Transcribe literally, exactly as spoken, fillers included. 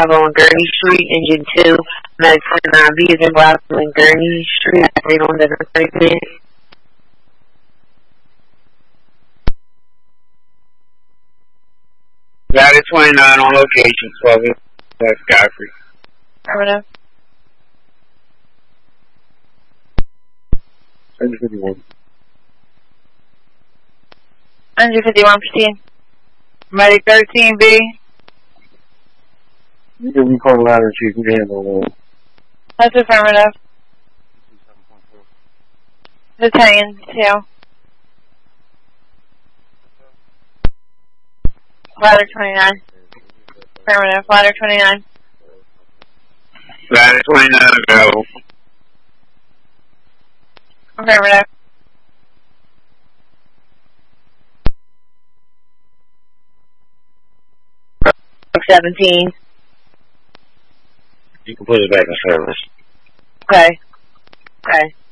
five on Gurney Street, engine two, Medic twenty-nine B is in Blossom and Gurney Street, right on the thirty. Got it twenty-nine on location, twelve West Godfrey. Affirmative. Engine fifty-one. Engine fifty-one, proceed. Medic thirteen B. You can recall ladder chief, you can handle that. That's affirmative. Battalion two. Ladder twenty-nine. Affirmative. Ladder twenty-nine. Ladder twenty-nine available. Affirmative. seventeen. You can put it back in service. Okay. Okay.